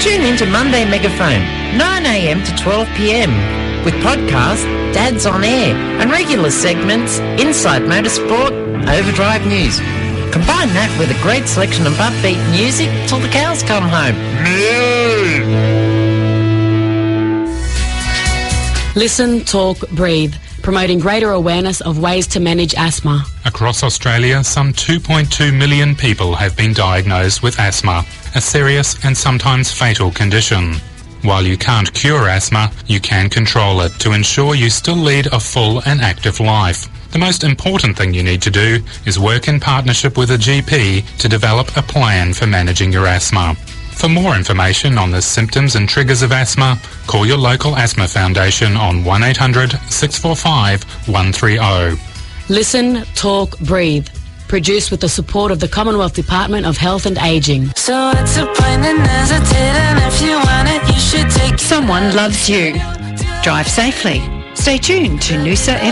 Tune into Monday Megaphone, 9am to 12pm, with podcast Dad's on Air and regular segments Inside Motorsport, Overdrive News. Combine that with a great selection of upbeat music till the cows come home. Listen, talk, breathe, promoting greater awareness of ways to manage asthma. Across Australia, some 2.2 million people have been diagnosed with asthma, a serious and sometimes fatal condition. While you can't cure asthma, you can control it to ensure you still lead a full and active life. The most important thing you need to do is work in partnership with a GP to develop a plan for managing your asthma. For more information on the symptoms and triggers of asthma, call your local asthma foundation on 1800 645 130. Listen, talk, breathe. Produced with the support of the Commonwealth Department of Health and Ageing. So what's the point in hesitating? If you want it, you should take it. Someone loves you. Drive safely. Stay tuned to Noosa FM.